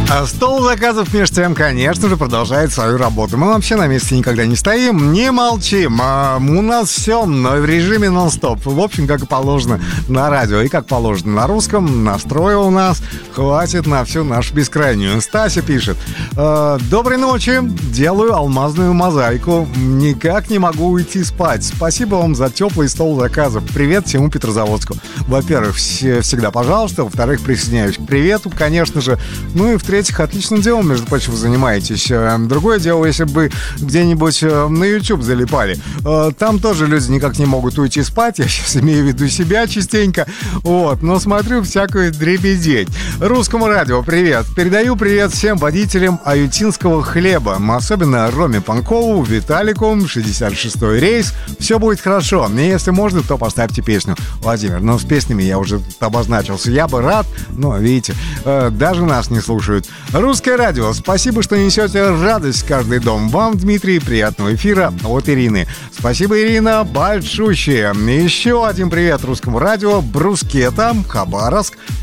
А стол заказов между тем, конечно же, продолжает свою работу. Мы вообще на месте никогда не стоим, не молчим. У нас все в режиме нон-стоп. В общем, как и положено на радио и как положено на русском. Настроя у нас хватит на всю нашу бескрайнюю. Стася пишет: доброй ночи, делаю алмазную мозаику. Никак не могу уйти спать. Спасибо вам за теплый стол заказов. Привет всему Петрозаводску. Во-первых, всегда пожалуйста. Во-вторых, присоединяюсь к привету, конечно же. Ну и в-третьих, отличным делом, между прочим, вы занимаетесь. Другое дело, если бы где-нибудь на YouTube залипали. Там тоже люди никак не могут уйти спать. Я сейчас имею в виду себя частенько. Вот, но смотрю всякую дребедень. Русскому радио привет. Передаю привет всем водителям аютинского хлеба. Особенно Роме Панкову, Виталику, 66-й рейс. Все будет хорошо. Мне, если можно, то поставьте песню. Владимир, ну с песнями я уже обозначился. Я бы рад, но, видите, даже нас не слушают. Русское радио, спасибо, что несете радость в каждый дом. Вам, Дмитрий, приятного эфира от Ирины. Спасибо, Ирина, большущее. Еще один привет русскому радио. Брускета, Хабаровск.